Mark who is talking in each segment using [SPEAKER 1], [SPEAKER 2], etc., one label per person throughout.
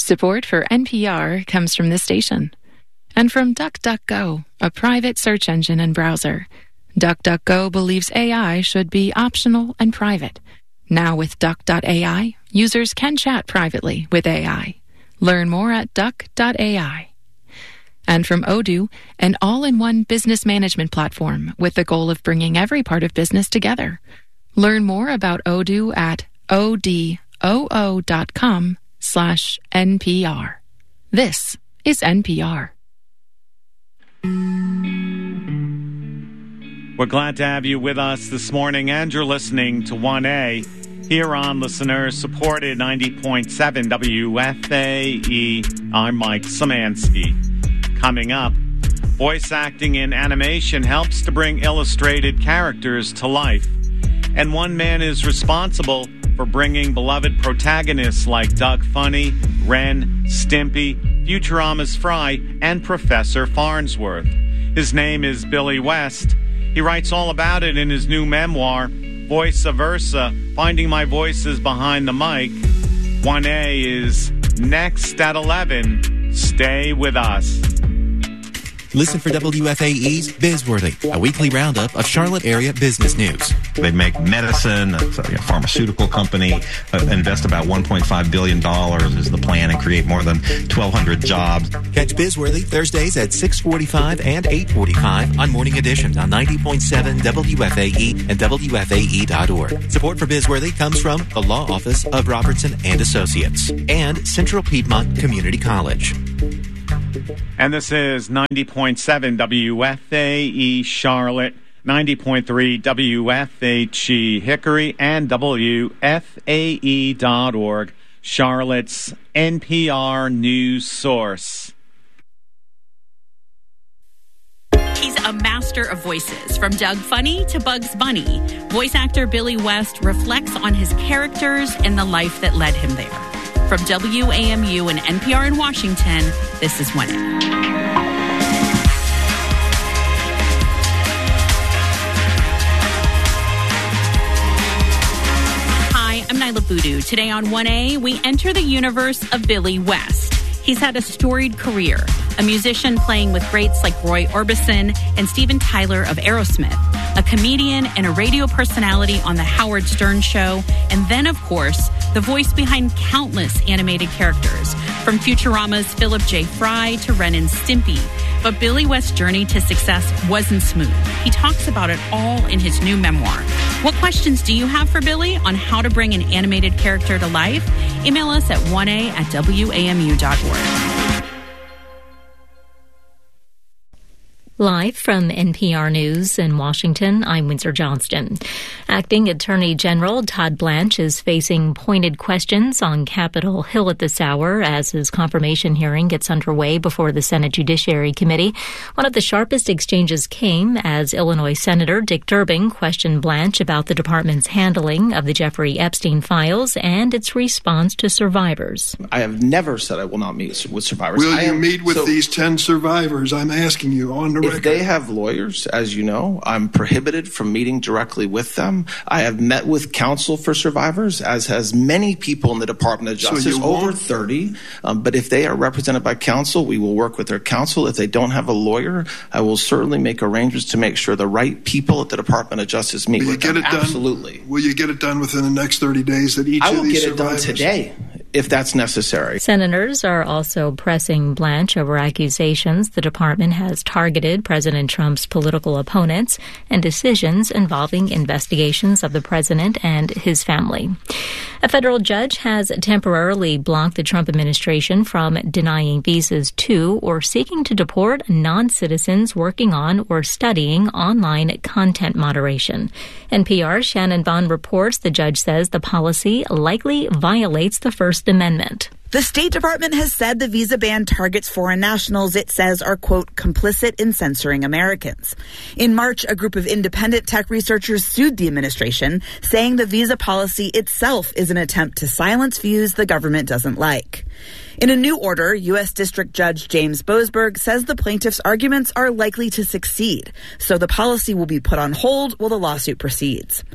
[SPEAKER 1] Support for NPR comes from this station. And from DuckDuckGo, a private search engine and browser. DuckDuckGo believes AI should be optional and private. Now with Duck.ai, users can chat privately with AI. Learn more at Duck.ai. And from Odoo, an all-in-one business management platform with the goal of bringing every part of business together. Learn more about Odoo at odoo.com/NPR. This is NPR.
[SPEAKER 2] We're glad to have you with us this morning, and you're listening to 1A here on listener-supported 90.7 WFAE. I'm Mike Szymanski. Coming up, voice acting in animation helps to bring illustrated characters to life. And one man is responsible for bringing beloved protagonists like Doug Funny, Ren, Stimpy, Futurama's Fry, and Professor Farnsworth. His name is Billy West. He writes all about it in his new memoir, Voice Versa, Finding My Voices Behind the Mic. 1A is next at 11. Stay with us.
[SPEAKER 3] Listen for WFAE's Bizworthy, a weekly roundup of Charlotte area business news.
[SPEAKER 4] They make medicine, a pharmaceutical company, invest about $1.5 billion is the plan, and create more than 1,200 jobs.
[SPEAKER 3] Catch Bizworthy Thursdays at 6:45 and 8:45 on Morning Edition on 90.7 WFAE and WFAE.org. Support for Bizworthy comes from the Law Office of Robertson and Associates and Central Piedmont Community College.
[SPEAKER 2] And this is 90.7 WFAE Charlotte, 90.3 WFHE Hickory, and WFAE.org, Charlotte's NPR news source.
[SPEAKER 5] He's a master of voices, from Doug Funny to Bugs Bunny. Voice actor Billy West reflects on his characters and the life that led him there. From WAMU and NPR in Washington, this is 1A. Hi, I'm Nyla Boodoo. Today on 1A, we enter the universe of Billy West. He's had a storied career, a musician playing with greats like Roy Orbison and Steven Tyler of Aerosmith, a comedian and a radio personality on The Howard Stern Show, and then, of course, the voice behind countless animated characters, from Futurama's Philip J. Fry to Ren and Stimpy. But Billy West's journey to success wasn't smooth. He talks about it all in his new memoir. What questions do you have for Billy on how to bring an animated character to life? Email us at 1a@wamu.org.
[SPEAKER 6] Live from NPR News in Washington, I'm Windsor Johnston. Acting Attorney General Todd Blanche is facing pointed questions on Capitol Hill at this hour as his confirmation hearing gets underway before the Senate Judiciary Committee. One of the sharpest exchanges came as Illinois Senator Dick Durbin questioned Blanche about the department's handling of the Jeffrey Epstein files and its response to survivors.
[SPEAKER 7] I have never said I will not meet with survivors.
[SPEAKER 8] Will you meet with these 10 survivors? I'm asking you on the record.
[SPEAKER 7] If they have lawyers, as you know, I'm prohibited from meeting directly with them. I have met with counsel for survivors, as has many people in the Department of Justice, over 30. But if they are represented by counsel, we will work with their counsel. If they don't have a lawyer, I will certainly make arrangements to make sure the right people at the Department of Justice meet with them. Absolutely.
[SPEAKER 8] Will you get it done within the next 30 days that each of these survivors?
[SPEAKER 7] I will get it done today, if that's necessary.
[SPEAKER 6] Senators are also pressing Blanche over accusations the department has targeted President Trump's political opponents and decisions involving investigations of the president and his family. A federal judge has temporarily blocked the Trump administration from denying visas to or seeking to deport non-citizens working on or studying online content moderation. NPR's Shannon Bond reports the judge says the policy likely violates the First Amendment.
[SPEAKER 9] The State Department has said the visa ban targets foreign nationals it says are, quote, complicit in censoring Americans. In March, a group of independent tech researchers sued the administration, saying the visa policy itself is an attempt to silence views the government doesn't like. In a new order, U.S. District Judge James Boasberg says the plaintiffs' arguments are likely to succeed, so the policy will be put on hold while the lawsuit proceeds.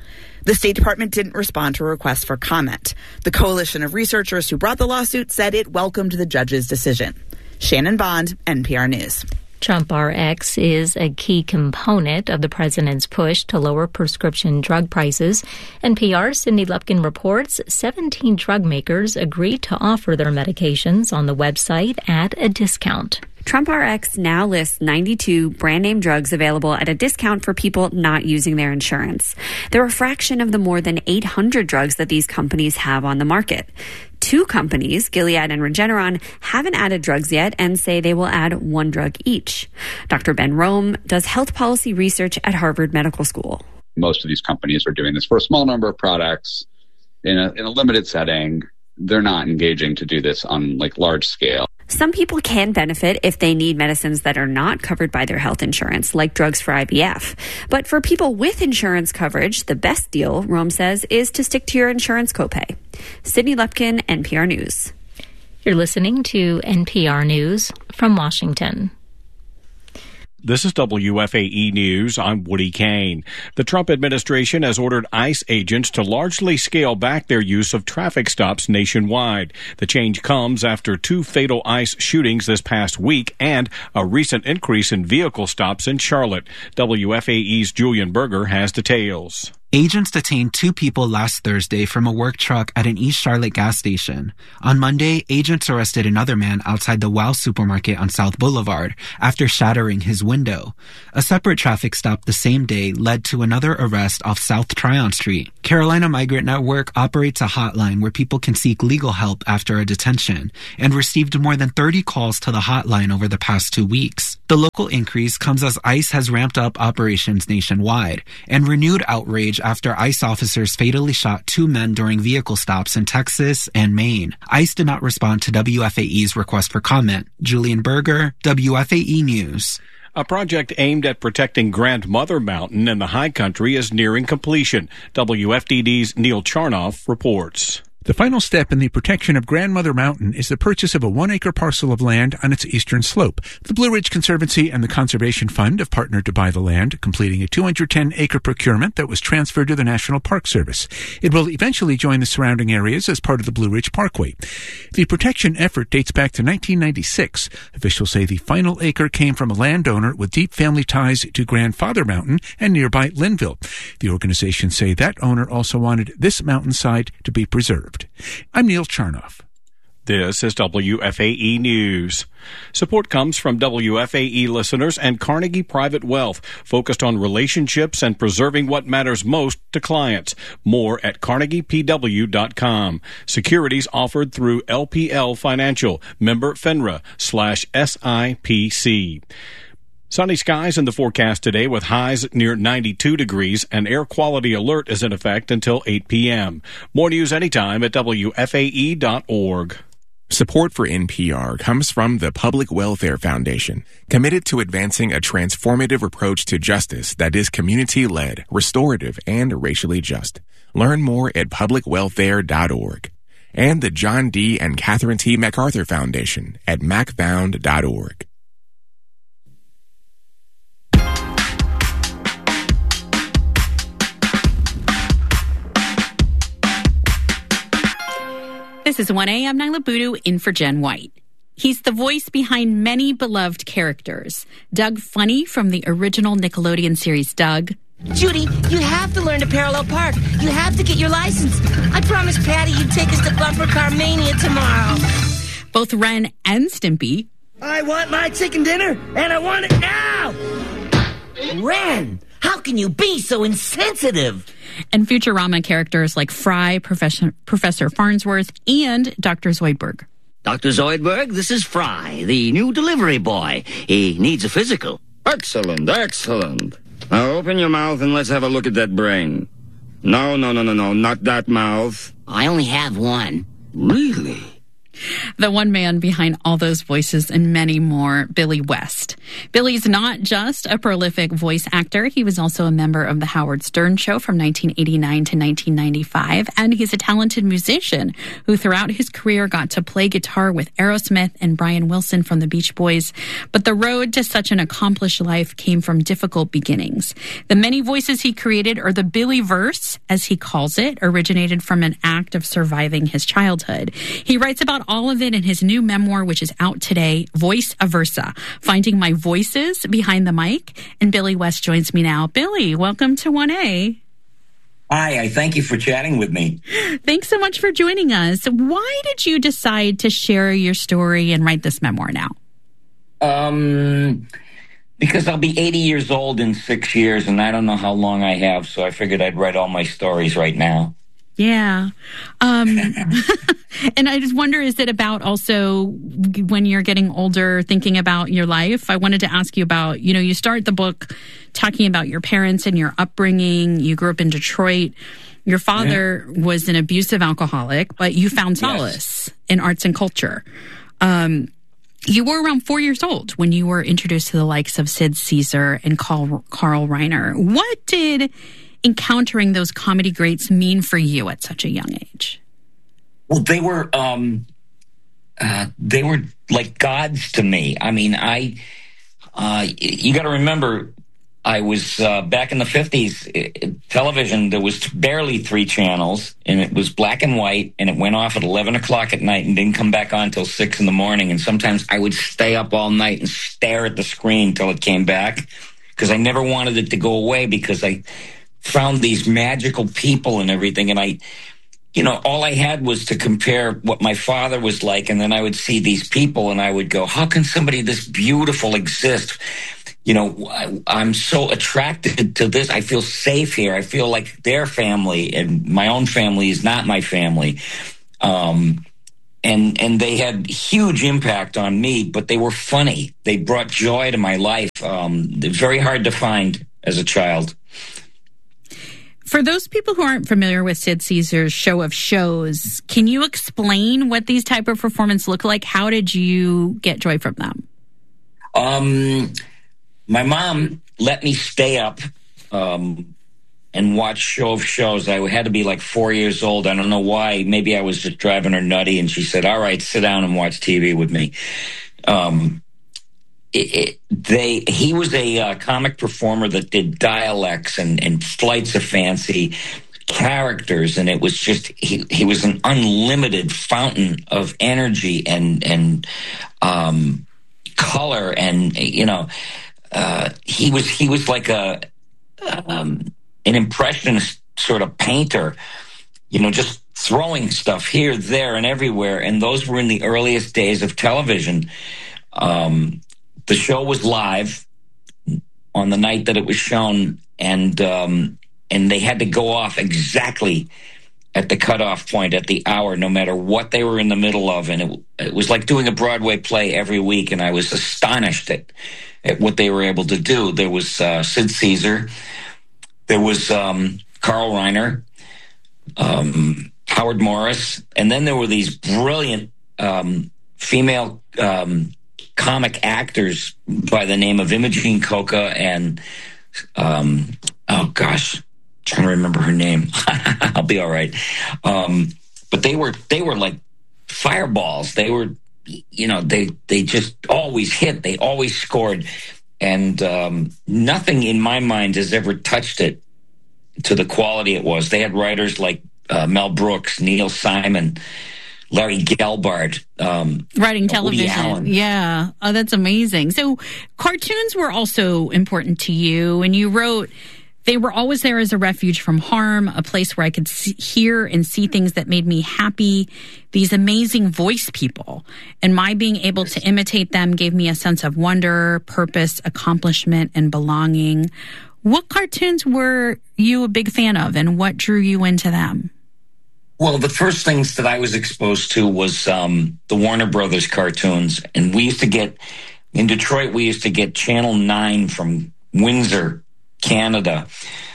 [SPEAKER 9] The State Department didn't respond to a request for comment. The coalition of researchers who brought the lawsuit said it welcomed the judge's decision. Shannon Bond, NPR News.
[SPEAKER 6] Trump RX is a key component of the president's push to lower prescription drug prices. NPR's Cindy Lupkin reports 17 drug makers agreed to offer their medications on the website at a discount.
[SPEAKER 10] Trump RX now lists 92 brand name drugs available at a discount for people not using their insurance. They're a fraction of the more than 800 drugs that these companies have on the market. 2 companies, Gilead and Regeneron, haven't added drugs yet and say they will add 1 drug each. Dr. Ben Rome does health policy research at Harvard Medical School.
[SPEAKER 11] Most of these companies are doing this for a small number of products in a limited setting. They're not engaging to do this on large scale.
[SPEAKER 10] Some people can benefit if they need medicines that are not covered by their health insurance, like drugs for IVF. But for people with insurance coverage, the best deal, Rome says, is to stick to your insurance copay. Sydney Lupkin, NPR News.
[SPEAKER 6] You're listening to NPR News from Washington.
[SPEAKER 12] This is WFAE News. I'm Woody Kane. The Trump administration has ordered ICE agents to largely scale back their use of traffic stops nationwide. The change comes after 2 fatal ICE shootings this past week and a recent increase in vehicle stops in Charlotte. WFAE's Julian Berger has details.
[SPEAKER 13] Agents detained 2 people last Thursday from a work truck at an East Charlotte gas station. On Monday, agents arrested another man outside the Wow supermarket on South Boulevard after shattering his window. A separate traffic stop the same day led to another arrest off South Tryon Street. Carolina Migrant Network operates a hotline where people can seek legal help after a detention and received more than 30 calls to the hotline over the past 2 weeks. The local increase comes as ICE has ramped up operations nationwide and renewed outrage after ICE officers fatally shot 2 men during vehicle stops in Texas and Maine. ICE did not respond to WFAE's request for comment. Julian Berger, WFAE News.
[SPEAKER 12] A project aimed at protecting Grandmother Mountain in the high country is nearing completion. WFDD's Neil Charnoff reports.
[SPEAKER 14] The final step in the protection of Grandmother Mountain is the purchase of a 1-acre parcel of land on its eastern slope. The Blue Ridge Conservancy and the Conservation Fund have partnered to buy the land, completing a 210-acre procurement that was transferred to the National Park Service. It will eventually join the surrounding areas as part of the Blue Ridge Parkway. The protection effort dates back to 1996. Officials say the final acre came from a landowner with deep family ties to Grandfather Mountain and nearby Linville. The organization say that owner also wanted this mountainside to be preserved. I'm Neil Charnoff.
[SPEAKER 12] This is WFAE News. Support comes from WFAE listeners and Carnegie Private Wealth, focused on relationships and preserving what matters most to clients. More at carnegiepw.com. Securities offered through LPL Financial, member FINRA/SIPC. Sunny skies in the forecast today with highs near 92 degrees. An air quality alert is in effect until 8 p.m. More news anytime at WFAE.org.
[SPEAKER 15] Support for NPR comes from the Public Welfare Foundation, committed to advancing a transformative approach to justice that is community-led, restorative, and racially just. Learn more at publicwelfare.org. And the John D. and Catherine T. MacArthur Foundation at macfound.org.
[SPEAKER 5] This is 1A. I'm Nyla Boodoo in for Jen White. He's the voice behind many beloved characters. Doug Funny from the original Nickelodeon series Doug.
[SPEAKER 16] Judy, you have to learn to parallel park. You have to get your license. I promised Patty you'd take us to Bumper Car Mania tomorrow.
[SPEAKER 5] Both Ren and Stimpy.
[SPEAKER 16] I want my chicken dinner, and I want it now! Ren, how can you be so insensitive?
[SPEAKER 5] And Futurama characters like Fry, Professor Farnsworth, and Dr. Zoidberg.
[SPEAKER 17] Dr. Zoidberg, this is Fry, the new delivery boy. He needs a physical.
[SPEAKER 18] Excellent, excellent. Now open your mouth and let's have a look at that brain. No, not that mouth.
[SPEAKER 17] I only have one.
[SPEAKER 18] Really?
[SPEAKER 5] the one man behind all those voices and many more, Billy West. Billy's not just a prolific voice actor. He was also a member of The Howard Stern Show from 1989 to 1995, and he's a talented musician who throughout his career got to play guitar with Aerosmith and Brian Wilson from the Beach Boys. But the road to such an accomplished life came from difficult beginnings. The many voices he created, or the Billyverse, as he calls it, originated from an act of surviving his childhood. He writes about all of it in his new memoir, which is out today, Voice Versa, Finding My Voices Behind the Mic. And Billy West joins me now. Billy, welcome to 1A.
[SPEAKER 19] Hi, I thank you for chatting with me.
[SPEAKER 5] Thanks so much for joining us. Why did you decide to share your story and write this memoir now?
[SPEAKER 19] Because I'll be 80 years old in 6 years, and I don't know how long I have, so I figured I'd write all my stories right now.
[SPEAKER 5] Yeah. And I just wonder, is it about also when you're getting older, thinking about your life? I wanted to ask you about, you start the book talking about your parents and your upbringing. You grew up in Detroit. Your father was an abusive alcoholic, but you found solace in arts and culture. You were around 4 years old when you were introduced to the likes of Sid Caesar and Carl Reiner. What did encountering those comedy greats mean for you at such a young age?
[SPEAKER 19] Well, they were like gods to me. I mean, you got to remember, I was back in the 50s, television, there was barely 3 channels, and it was black and white, and it went off at 11 o'clock at night and didn't come back on until 6 in the morning. And sometimes I would stay up all night and stare at the screen till it came back, because I never wanted it to go away, because I found these magical people and everything. And all I had was to compare what my father was like, and then I would see these people and I would go, how can somebody this beautiful exist? I'm so attracted to this. I feel safe here. I feel like their family, and my own family is not my family. And they had huge impact on me, but they were funny. They brought joy to my life. They're very hard to find as a child.
[SPEAKER 5] For those people who aren't familiar with Sid Caesar's Show of Shows, can you explain what these type of performances look like? How did you get joy from them?
[SPEAKER 19] My mom let me stay up and watch Show of Shows. I had to be like 4 years old. I don't know why. Maybe I was just driving her nutty, and she said, all right, sit down and watch TV with me. He was a comic performer that did dialects and flights of fancy characters, and it was just he was an unlimited fountain of energy and color, and he was like an impressionist sort of painter, just throwing stuff here, there, and everywhere. And those were in the earliest days of television. The show was live on the night that it was shown, and they had to go off exactly at the cutoff point, at the hour, no matter what they were in the middle of. And it was like doing a Broadway play every week, and I was astonished at what they were able to do. There was Sid Caesar, there was Carl Reiner, Howard Morris, and then there were these brilliant female comic actors by the name of Imogene Coca and trying to remember her name. I'll be all right. But they were like fireballs. They were, they just always hit. They always scored, and nothing in my mind has ever touched it to the quality it was. They had writers like Mel Brooks, Neil Simon, Larry Gelbart,
[SPEAKER 5] writing television. Yeah. Oh, that's amazing. So cartoons were also important to you, and you wrote, they were always there as a refuge from harm, a place where I could hear and see things that made me happy. These amazing voice people, and my being able to imitate them gave me a sense of wonder, purpose, accomplishment, and belonging. What cartoons were you a big fan of, and what drew you into them?
[SPEAKER 19] Well, the first things that I was exposed to was the Warner Brothers cartoons. And we used to get, in Detroit, we used to get Channel 9 from Windsor, Canada,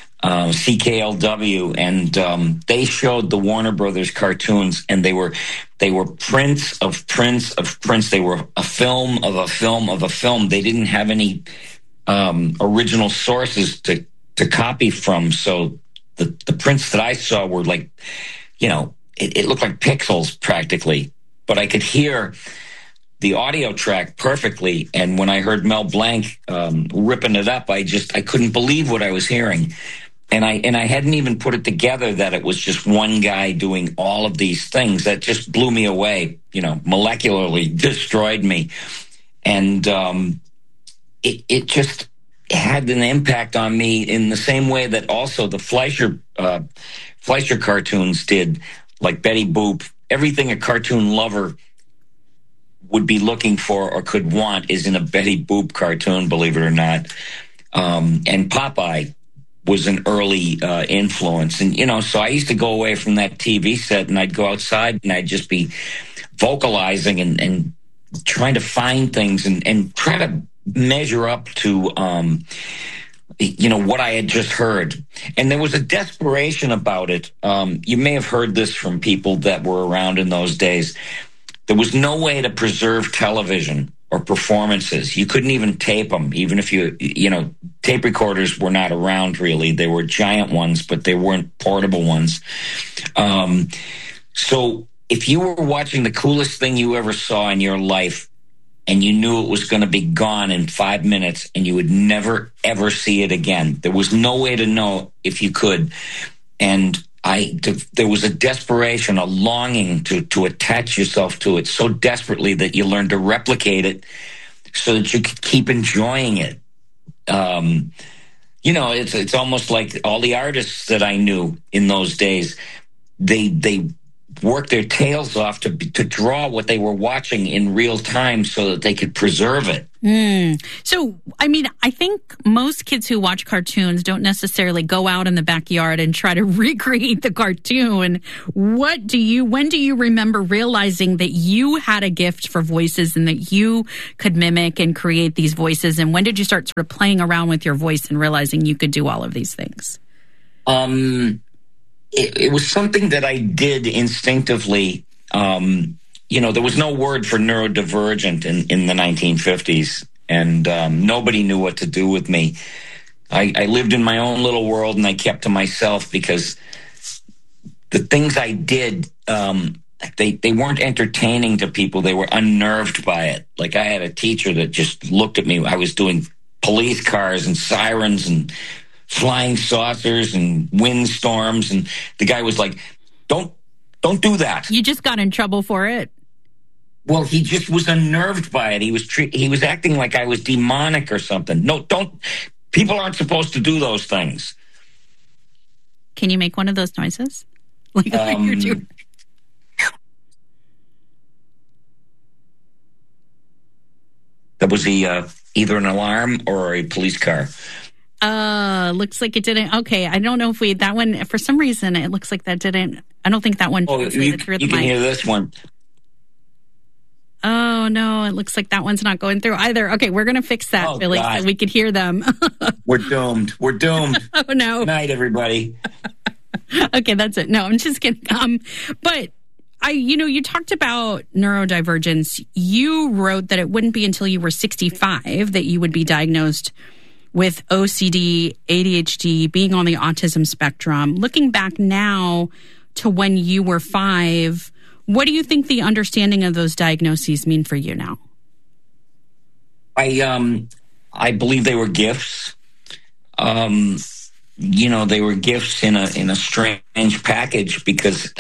[SPEAKER 19] CKLW. And they showed the Warner Brothers cartoons, and they were They were prints of prints of prints. They were a film of a film of a film. They didn't have any original sources to copy from. So the prints that I saw were like, it looked like pixels practically. But I could hear the audio track perfectly. And when I heard Mel Blanc ripping it up, I couldn't believe what I was hearing. And I hadn't even put it together that it was just one guy doing all of these things. That just blew me away, molecularly destroyed me. And it just had an impact on me in the same way that also the Fleischer cartoons did, like Betty Boop. Everything a cartoon lover would be looking for or could want is in a Betty Boop cartoon, believe it or not. And Popeye was an early influence. And, so I used to go away from that TV set and I'd go outside and I'd just be vocalizing and trying to find things and try to measure up to, what I had just heard. And there was a desperation about it. You may have heard this from people that were around in those days. There was no way to preserve television or performances. You couldn't even tape them, even if tape recorders were not around really. They were giant ones, but they weren't portable ones. So if you were watching the coolest thing you ever saw in your life and you knew it was going to be gone in 5 minutes and you would never, ever see it again, there was no way to know if you could. And there was a desperation, a longing to attach yourself to it so desperately that you learned to replicate it so that you could keep enjoying it. It's almost like all the artists that I knew in those days, they worked their tails off to draw what they were watching in real time so that they could preserve it.
[SPEAKER 5] So, I think most kids who watch cartoons don't necessarily go out in the backyard and try to recreate the cartoon. When do you remember realizing that you had a gift for voices and that you could mimic and create these voices? And when did you start sort of playing around with your voice and realizing you could do all of these things?
[SPEAKER 19] It was something that I did instinctively. There was no word for neurodivergent in the 1950s, and nobody knew what to do with me. I lived in my own little world, and I kept to myself because the things I did, they weren't entertaining to people. They were unnerved by it. Like I had a teacher that just looked at me. I was doing police cars and sirens and flying saucers and windstorms, and the guy was like, don't do that.
[SPEAKER 5] You just got in trouble for it.
[SPEAKER 19] Well, he just was unnerved by it. He was acting like I was demonic or something. No, people aren't supposed to do those things.
[SPEAKER 5] Can you make one of those noises? Like you're doing?
[SPEAKER 19] That was either an alarm or a police car.
[SPEAKER 5] Looks like it didn't. Okay, I don't know if that one, for some reason, it looks like that didn't. I don't think that one translated through the mic.
[SPEAKER 19] You can hear this one.
[SPEAKER 5] Oh, no, it looks like that one's not going through either. Okay, we're going to fix that, Billy, so we could hear them.
[SPEAKER 19] We're doomed.
[SPEAKER 5] Oh, no.
[SPEAKER 19] Good night, everybody.
[SPEAKER 5] Okay, that's it. No, I'm just kidding. But you talked about neurodivergence. You wrote that it wouldn't be until you were 65 that you would be diagnosed with OCD, ADHD, being on the autism spectrum. Looking back now to when you were 5, what do you think the understanding of those diagnoses mean for you now?
[SPEAKER 19] I believe they were gifts. They were gifts in a strange package because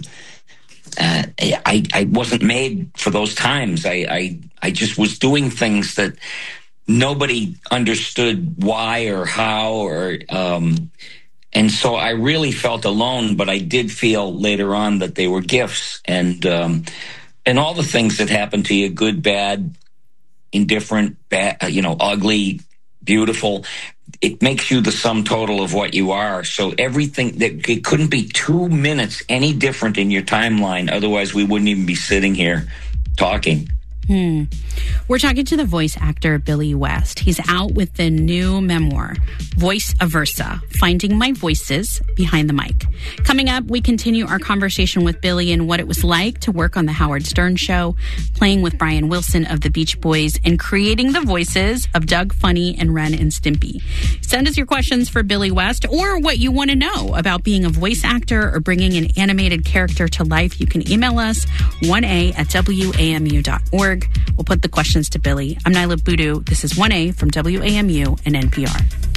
[SPEAKER 19] I wasn't made for those times. I just was doing things that nobody understood why or how and so I really felt alone, but I did feel later on that they were gifts and all the things that happen to you, good, bad, indifferent, bad, ugly, beautiful, it makes you the sum total of what you are. So everything it couldn't be 2 minutes any different in your timeline. Otherwise we wouldn't even be sitting here talking.
[SPEAKER 5] We're talking to the voice actor Billy West. He's out with the new memoir, Voice Aversa, Finding My Voices Behind the Mic. Coming up, we continue our conversation with Billy and what it was like to work on The Howard Stern Show, playing with Brian Wilson of the Beach Boys, and creating the voices of Doug Funny and Ren and Stimpy. Send us your questions for Billy West or what you want to know about being a voice actor or bringing an animated character to life. You can email us 1a@wamu.org. We'll put the questions to Billy. I'm Nyla Boodoo. This is 1A from WAMU and NPR.